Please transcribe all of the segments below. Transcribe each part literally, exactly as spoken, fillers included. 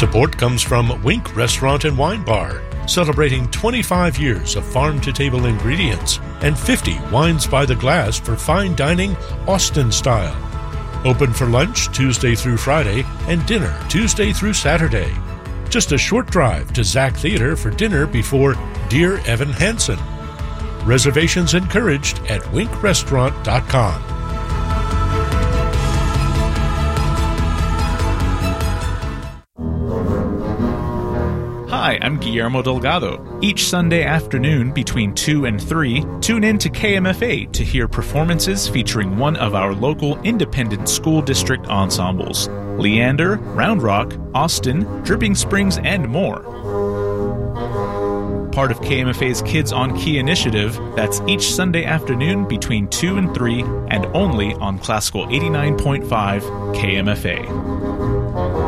Support comes from Wink Restaurant and Wine Bar, celebrating twenty-five years of farm-to-table ingredients and fifty wines by the glass for fine dining Austin style. Open for lunch Tuesday through Friday and dinner Tuesday through Saturday. Just a short drive to Zach Theater for dinner before Dear Evan Hansen. Reservations encouraged at wink restaurant dot com. Hi, I'm Guillermo Delgado. Each Sunday afternoon between two and three, tune in to K M F A to hear performances featuring one of our local independent school district ensembles. Leander, Round Rock, Austin, Dripping Springs, and more. Part of K M F A's Kids on Key initiative, that's each Sunday afternoon between two and three, and only on Classical eighty-nine point five K M F A.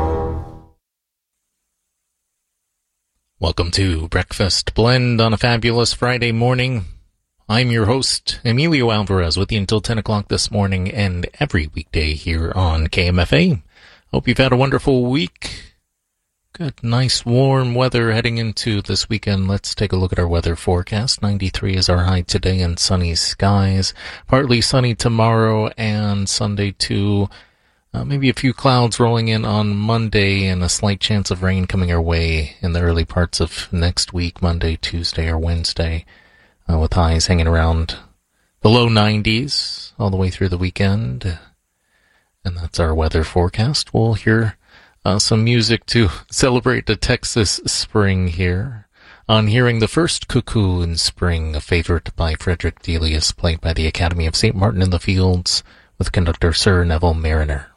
Welcome to Breakfast Blend on a fabulous Friday morning. I'm your host, Emilio Alvarez, with you until ten o'clock this morning and every weekday here on K M F A. Hope you've had a wonderful week. Good, nice, warm weather heading into this weekend. Let's take a look at our weather forecast. ninety-three is our high today and sunny skies. Partly sunny tomorrow and Sunday too. Uh, maybe a few clouds rolling in on Monday and a slight chance of rain coming our way in the early parts of next week, Monday, Tuesday, or Wednesday, uh, with highs hanging around the low nineties all the way through the weekend. And that's our weather forecast. We'll hear uh, some music to celebrate the Texas spring here. On hearing the first Cuckoo in Spring, a favorite by Frederick Delius, played by the Academy of Saint Martin in the Fields with conductor Sir Neville Mariner.